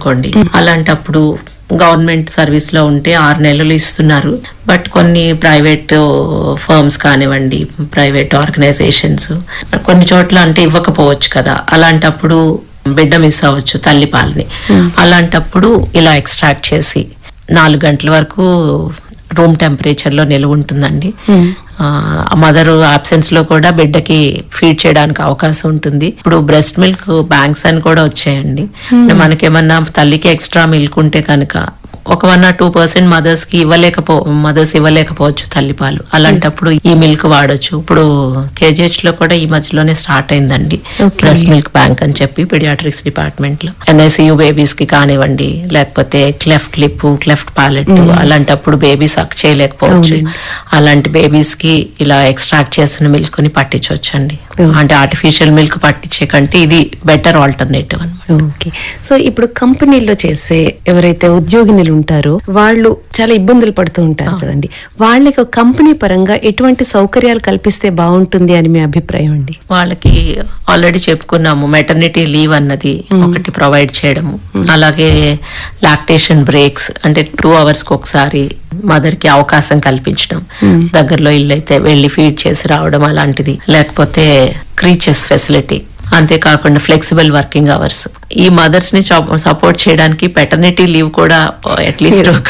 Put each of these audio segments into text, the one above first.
అనుకోండి, అలాంటప్పుడు government service లో ఉంటే 6 నెలలు ఇస్తున్నారు. బట్ కొన్ని ప్రైవేట్ ఫర్మ్స్ కానివ్వండి, ప్రైవేట్ ఆర్గనైజేషన్స్ కొన్ని చోట్ల అంటే ఇవ్వకపోవచ్చు కదా, అలాంటప్పుడు బిడ్డ మిస్ అవ్వచ్చు తల్లిపాలని. అలాంటప్పుడు ఇలా ఎక్స్ట్రాక్ట్ చేసి 4 గంటల వరకు రూమ్ టెంపరేచర్ లో నిలువ ఉంటుందండి. మదర్ అబ్సెన్స్ లో కూడా బిడ్డకి ఫీడ్ చేయడానికి అవకాశం ఉంటుంది. ఇప్పుడు బ్రెస్ట్ మిల్క్ బ్యాంక్స్ అని కూడా వచ్చాయండి. మనకేమన్నా తల్లికి ఎక్స్ట్రా మిల్క్ ఉంటే కనుక ఒక 1 or 2% మదర్స్ ఇవ్వలేకపోవచ్చు తల్లిపాలు. అలాంటప్పుడు ఈ మిల్క్ వాడొచ్చు. ఇప్పుడు కేజీహెచ్ లో కూడా ఈ మధ్యలోనే స్టార్ట్ అయిందండి బ్రెస్ట్ మిల్క్ బ్యాంక్ అని చెప్పి పీడియాట్రిక్స్ డిపార్ట్మెంట్ లో. NICU బేబీస్ కి కానివ్వండి, లేకపోతే క్లెఫ్ట్ లిప్, క్లెఫ్ట్ పాలెట్, అలాంటప్పుడు బేబీ సక్ చేయలేకపోవచ్చు. అలాంటి బేబీస్ కి ఇలా ఎక్స్ట్రాక్ట్ చేసిన మిల్క్ ని పట్టించవచ్చండి. అంటే ఆర్టిఫిషియల్ మిల్క్ పట్టించే కంటే ఇది బెటర్ ఆల్టర్నేటివ్ అన్నమాట. ఓకే. సో ఇప్పుడు కంపెనీల్లో చేసే ఎవరైతే ఉద్యోగినులు ఉంటారో వాళ్ళు చాలా ఇబ్బందులు పడుతూ ఉంటారు కదండి, వాళ్ళకి కంపెనీ పరంగా ఎటువంటి సౌకర్యాలు కల్పిస్తే బాగుంటుంది అని మీ అభిప్రాయం అండి? వాళ్ళకి ఆల్రెడీ చెప్పుకున్నాము, మెటర్నిటీ లీవ్ అన్నది ఒకటి ప్రొవైడ్ చేయడము, అలాగే లాక్టేషన్ బ్రేక్స్ అంటే 2 hours ఒకసారి మదర్ కి అవకాశం కల్పించడం, దగ్గరలో ఇల్లు అయితే వెళ్లి ఫీడ్ చేసి రావడం అలాంటిది, లేకపోతే క్రీచెస్ ఫెసిలిటీ, అంతేకాకుండా ఫ్లెక్సిబుల్ వర్కింగ్ అవర్స్. ఈ మదర్స్ ని సపోర్ట్ చేయడానికి పెటర్నిటీ లీవ్ కూడా అట్లీస్ట్ ఒక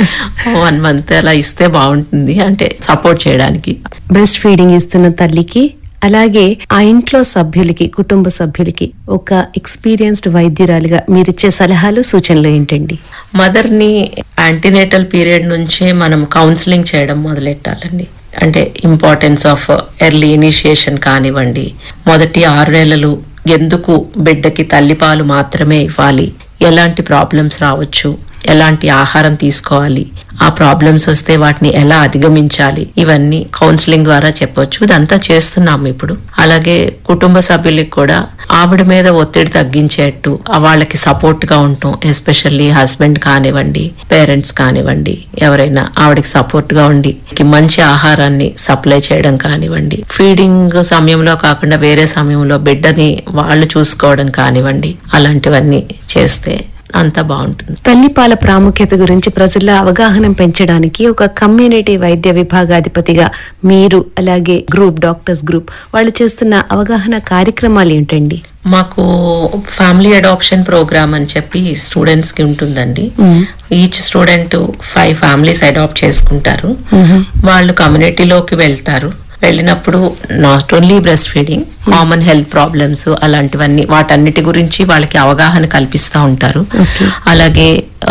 1 month అలా ఇస్తే బాగుంటుంది, అంటే సపోర్ట్ చేయడానికి. బ్రెస్ట్ ఫీడింగ్ ఇస్తున్న తల్లికి అలాగే ఆ ఇంట్లో సభ్యులకి, కుటుంబ సభ్యులకి ఒక ఎక్స్పీరియన్స్డ్ వైద్యురాలిగా మీరిచ్చే సలహాలు, సూచనలు ఏంటండి? మదర్ ని యాంటీనేటల్ పీరియడ్ నుంచే మనం కౌన్సిలింగ్ చేయడం మొదలెట్టాలండి. అంటే ఇంపార్టెన్స్ ఆఫ్ ఎర్లీ ఇనిషియేషన్ కానివ్వండి, మొదటి 6 నెలలు ఎందుకు బిడ్డకి తల్లిపాలు మాత్రమే ఇవ్వాలి, ఎలాంటి ప్రాబ్లమ్స్ రావచ్చు, ఎలాంటి ఆహారం తీసుకోవాలి, ఆ ప్రాబ్లమ్స్ వస్తే వాటిని ఎలా అధిగమించాలి, ఇవన్నీ కౌన్సిలింగ్ ద్వారా చెప్పొచ్చు. ఇదంతా చేస్తున్నాము ఇప్పుడు. అలాగే కుటుంబ సభ్యులకు కూడా ఆవిడ మీద ఒత్తిడి తగ్గించేట్టు వాళ్ళకి సపోర్ట్ గా ఉంటాం. ఎస్పెషల్లీ హస్బెండ్ కానివ్వండి, పేరెంట్స్ కానివ్వండి, ఎవరైనా ఆవిడకి సపోర్ట్ గా ఉండి మంచి ఆహారాన్ని సప్లై చేయడం కానివ్వండి, ఫీడింగ్ సమయంలో కాకుండా వేరే సమయంలో బిడ్డని వాళ్ళు చూసుకోవడం కానివ్వండి, అలాంటివన్నీ చేస్తే అంతా బాగుంటుంది. తల్లిపాల ప్రాముఖ్యత గురించి ప్రజల్లో అవగాహన పెంచడానికి ఒక కమ్యూనిటీ వైద్య విభాగాధిపతిగా మీరు, అలాగే డాక్టర్స్ గ్రూప్ వాళ్ళు చేస్తున్న అవగాహన కార్యక్రమాలు ఏంటండి? మాకు ఫ్యామిలీ అడాప్షన్ ప్రోగ్రామ్ అని చెప్పి స్టూడెంట్స్ కి ఉంటుందండి. ఈచ్ స్టూడెంట్ 5 families అడాప్ట్ చేసుకుంటారు. వాళ్ళు కమ్యూనిటీలోకి వెళ్తారు. వెళ్ళినప్పుడు not only breast feeding, common health problems అలాంటివన్నీ, వాటన్నిటి గురించి వాళ్ళకి అవగాహన కల్పిస్తూ ఉంటారు. అలాగే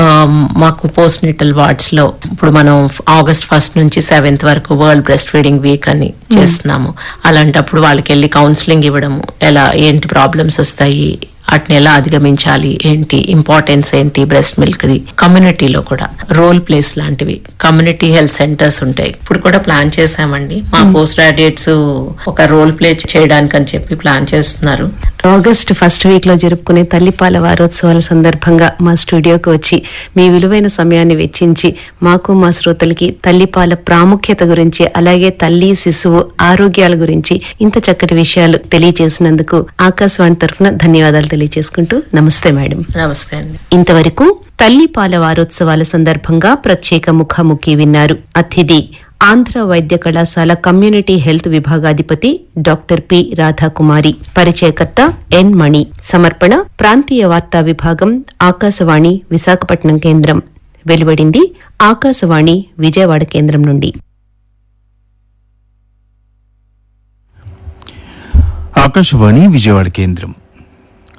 మాకు పోస్ట్ నిటల్ వార్డ్స్ లో ఇప్పుడు మనం August 1st నుంచి 7th వరకు వరల్డ్ బ్రెస్ట్ ఫీడింగ్ వీక్ అని చేస్తున్నాము. అలాంటప్పుడు వాళ్ళకి వెళ్ళి కౌన్సిలింగ్ ఇవ్వడము, ఏంటి ప్రాబ్లమ్స్ వస్తాయి, వాటిని ఎలా అధిగమించాలి, ఏంటి ఇంపార్టెన్స్ ఏంటి బ్రెస్ట్ మిల్క్ ది. కమ్యూనిటీలో కూడా రోల్ ప్లేస్ లాంటివి, కమ్యూనిటీ హెల్త్ సెంటర్స్ ఉంటాయి. ఇప్పుడు కూడా ప్లాన్ చేశామండి. మా పోస్ట్ గ్రాడ్యుయేట్స్ ఒక రోల్ ప్లే చేయడానికి అని చెప్పి ప్లాన్ చేస్తున్నారు. August 1st వీక్ లో జరుపుకునే తల్లిపాల వారోత్సవాల సందర్భంగా మా స్టూడియోకి వచ్చి మీ విలువైన సమయాన్ని వెచ్చించి మాకు, మా శ్రోతలకి తల్లిపాల ప్రాముఖ్యత గురించి, అలాగే తల్లి శిశువు ఆరోగ్యాల గురించి ఇంత చక్కటి విషయాలు తెలియజేసినందుకు ఆకాశవాణి తరఫున ధన్యవాదాలు తెలియజేసుకుంటూ నమస్తే మేడం. నమస్తే అండి. ఇంతవరకు తల్లిపాల వారోత్సవాల సందర్భంగా ప్రత్యేక ముఖాముఖి విన్నారు. అతిథి ఆంధ్ర వైద్య కళాశాల community health విభాగాధిపతి doctor P Radhakumari. పరిచయకర్త ఎన్ మణి. సమర్పణ ప్రాంతీయ వార్తా విభాగం, ఆకాశవాణి విశాఖపట్నం కేంద్రం. వెలువడింది ఆకాశవాణి విజయవాడ కేంద్రం నుండి. ఆకాశవాణి విజయవాడ కేంద్రం.